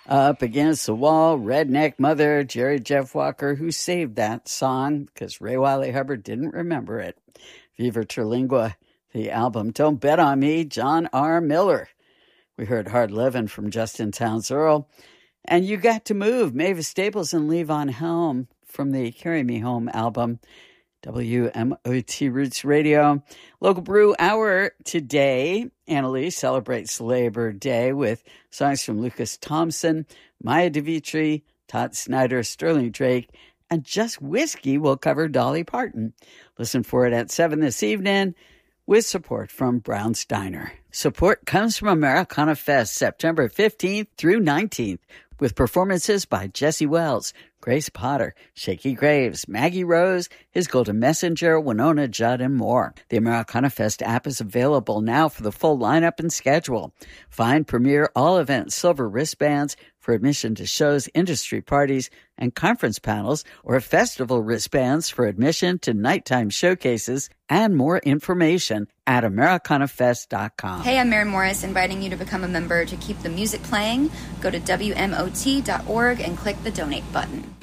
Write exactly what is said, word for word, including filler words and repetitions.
Up Against the Wall, Redneck Mother, Jerry Jeff Walker, who saved that song because Ray Wiley Hubbard didn't remember it. Viva Terlingua, the album Don't Bet on Me, John R. Miller. We heard Hard Livin' from Justin Townes Earl. And You Got to Move, Mavis Staples and Levon Helm from the Carry Me Home album. W M O T Roots Radio. Local Brew Hour today. Annalise celebrates Labor Day with songs from Lucas Thompson, Maya DeVitri, Todd Snyder, Sterling Drake, and Just Whiskey will cover Dolly Parton. Listen for it at seven this evening with support from Brown's Diner. Support comes from Americana Fest, September fifteenth through nineteenth, with performances by Jesse Wells, Grace Potter, Shaky Graves, Maggie Rose, His Golden Messenger, Winona Judd, and more. The Americana Fest app is available now for the full lineup and schedule. Find Premier All-Event Silver wristbands for admission to shows, industry parties, and conference panels, or festival wristbands for admission to nighttime showcases, and more information at americana fest dot com. Hey, I'm Mary Morris, inviting you to become a member to keep the music playing. Go to W M O T dot org and click the donate button.